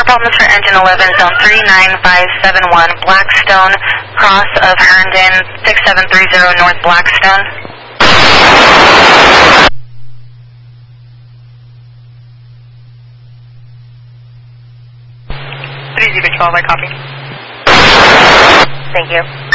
problems for engine 11, zone 39571, Blackstone, cross of Herndon, 6730 North Blackstone. 3012, I copy. Thank you.